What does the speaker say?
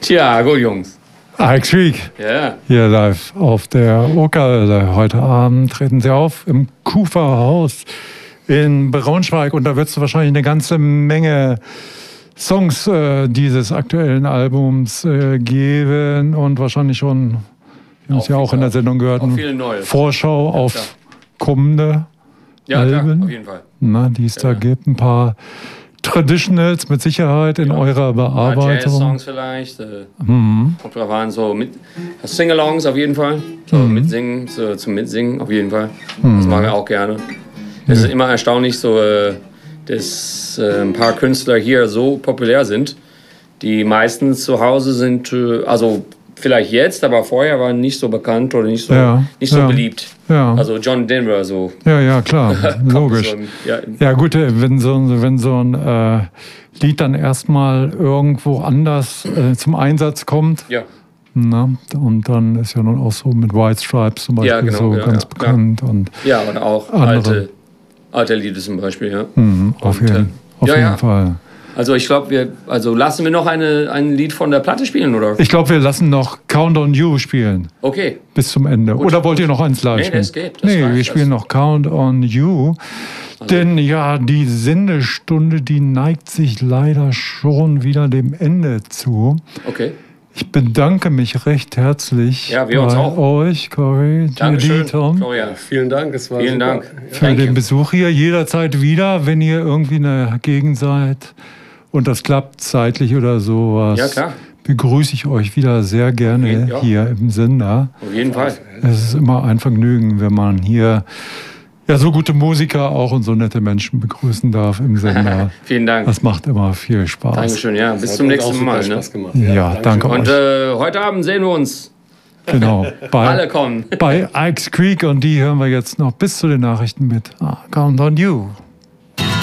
Tja, gut, Jungs. Ike Creek, hier live auf der Okerle. Heute Abend treten Sie auf im Kufa-Haus in Braunschweig. Und da wird es wahrscheinlich eine ganze Menge Songs dieses aktuellen Albums geben. Und wahrscheinlich schon, wir haben es ja auch in der Sendung gehört, eine Vorschau auf kommende Alben, klar, auf jeden Fall. Die es da gibt. Ein paar Traditionals mit Sicherheit in eurer Bearbeitung. Jazz-Songs vielleicht. Kommt drauf an, so mit Sing-Alongs auf jeden Fall. So mitsingen, so zum Mitsingen auf jeden Fall. Das machen wir auch gerne. Es ist immer erstaunlich, so, dass ein paar Künstler hier so populär sind, die meistens zu Hause sind, also vielleicht jetzt, aber vorher waren nicht so bekannt oder nicht so beliebt. Ja. Also John Denver so. Ja, klar, logisch. Ja gut, wenn so ein Lied dann erstmal irgendwo anders zum Einsatz kommt. Ja. Und dann ist ja nun auch so mit White Stripes zum Beispiel ganz bekannt. Und oder auch alte Lieder zum Beispiel, ja. Auf jeden Fall. Also ich glaube, lassen wir noch ein Lied von der Platte spielen, oder? Ich glaube, wir lassen noch Count on You spielen. Okay. Bis zum Ende. Gut. Oder wollt ihr noch eins live spielen? Nee, das geht. Wir spielen noch Count on You. Also. Denn die Sendestunde, die neigt sich leider schon wieder dem Ende zu. Okay. Ich bedanke mich recht herzlich bei euch, Corey, Dankeschön, Tom. Florian. Vielen Dank, es war Vielen Dank für den Besuch hier. Jederzeit wieder, wenn ihr irgendwie in der Gegend seid und das klappt zeitlich oder sowas. Ja, klar. Begrüße ich euch wieder sehr gerne hier im Sender. Auf jeden Fall. Es ist immer ein Vergnügen, wenn man hier so gute Musiker auch und so nette Menschen begrüßen darf im Sender. Vielen Dank. Das macht immer viel Spaß. Dankeschön, bis zum nächsten Mal. Spaß gemacht. Ja, danke euch. Und heute Abend sehen wir uns. Genau. Alle kommen. Bei Ike's Creek und die hören wir jetzt noch bis zu den Nachrichten mit Count on You.